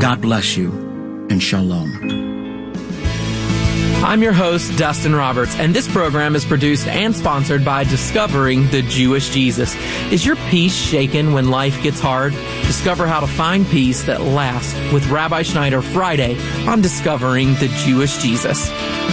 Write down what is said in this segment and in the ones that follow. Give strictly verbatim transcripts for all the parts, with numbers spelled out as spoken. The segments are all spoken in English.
God bless you, and shalom. I'm your host, Dustin Roberts, and this program is produced and sponsored by Discovering the Jewish Jesus. Is your peace shaken when life gets hard? Discover how to find peace that lasts with Rabbi Schneider Friday on Discovering the Jewish Jesus.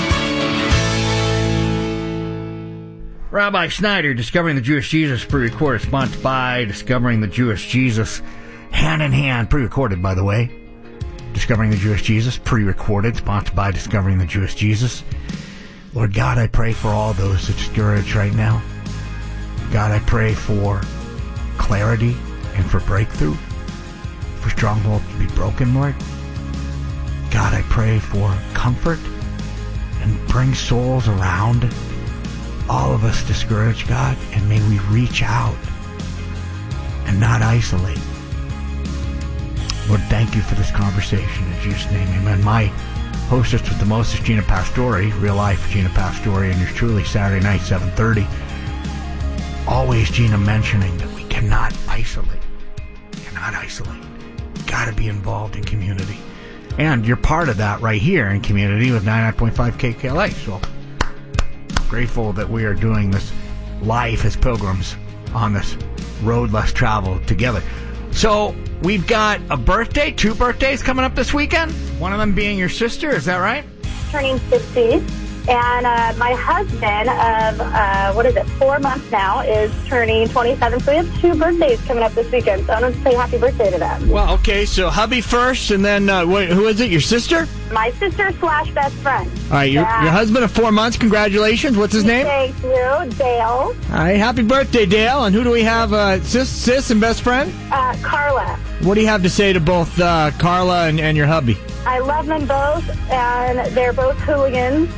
Rabbi Schneider, Discovering the Jewish Jesus, pre-recorded, sponsored by Discovering the Jewish Jesus. Hand in hand, pre-recorded, by the way. Discovering the Jewish Jesus, pre-recorded, sponsored by Discovering the Jewish Jesus. Lord God, I pray for all those discouraged right now. God, I pray for clarity and for breakthrough, for strongholds to be broken, Lord. God, I pray for comfort and bring souls around all of us discouraged, God, and may we reach out and not isolate. Lord, thank you for this conversation. In Jesus' name, amen. My hostess with the most is Gina Pastore, real life Gina Pastore, and yours truly, Saturday night, seven thirty. Always Gina mentioning that we cannot isolate. We cannot isolate. Got to be involved in community. And you're part of that right here in community with ninety-nine point five K K L A. So grateful that we are doing this life as pilgrims on this road less traveled together. So we've got a birthday, two birthdays coming up this weekend. One of them being your sister, is that right? Turning fifty. And uh, my husband of, uh, what is it, four months now is turning twenty-seven. So we have two birthdays coming up this weekend. So I want to say happy birthday to them. Well, okay, so hubby first, and then, uh, wait, who is it, your sister? My sister slash best friend. All right, your, your husband of four months, congratulations. What's his name? Thank you, Dale. All right, happy birthday, Dale. And who do we have, uh, sis, sis and best friend? Uh, Carla. What do you have to say to both uh, Carla and, and your hubby? I love them both, and they're both hooligans.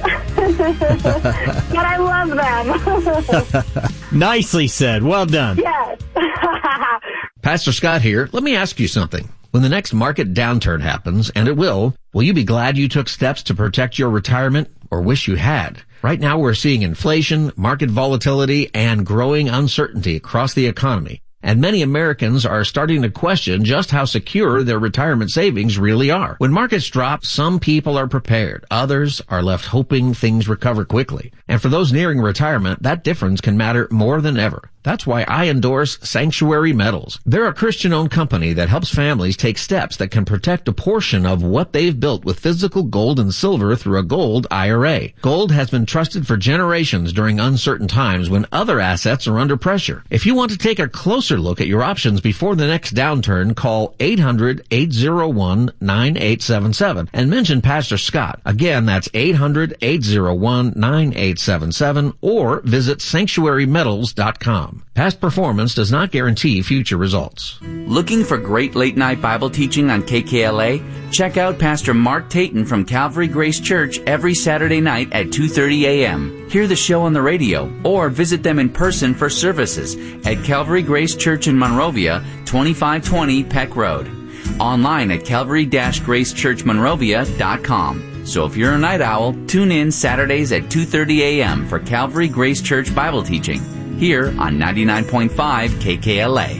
But I love them. Nicely said. Well done. Yes. Pastor Scott here. Let me ask you something. When the next market downturn happens, and it will, will you be glad you took steps to protect your retirement, or wish you had? Right now we're seeing inflation, market volatility, and growing uncertainty across the economy. And many Americans are starting to question just how secure their retirement savings really are. When markets drop, some people are prepared. Others are left hoping things recover quickly. And for those nearing retirement, that difference can matter more than ever. That's why I endorse Sanctuary Metals. They're a Christian-owned company that helps families take steps that can protect a portion of what they've built with physical gold and silver through a gold I R A. Gold has been trusted for generations during uncertain times when other assets are under pressure. If you want to take a closer look at your options before the next downturn, call eight hundred, eight oh one, nine eight seven seven and mention Pastor Scott. Again, that's eight hundred, eight oh one, nine eight seven seven or visit sanctuary metals dot com. Past performance does not guarantee future results. Looking for great late-night Bible teaching on K K L A? Check out Pastor Mark Tayton from Calvary Grace Church every Saturday night at two thirty a.m. Hear the show on the radio or visit them in person for services at Calvary Grace Church in Monrovia, twenty-five twenty Peck Road. Online at calvary dash grace church monrovia dot com. So if you're a night owl, tune in Saturdays at two thirty a.m. for Calvary Grace Church Bible teaching here on ninety-nine point five K K L A.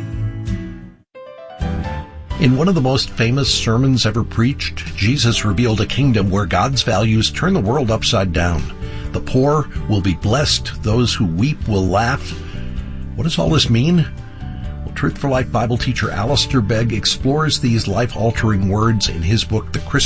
In one of the most famous sermons ever preached, Jesus revealed a kingdom where God's values turn the world upside down. The poor will be blessed. Those who weep will laugh. What does all this mean? Well, Truth for Life Bible teacher Alistair Begg explores these life-altering words in his book, The Christian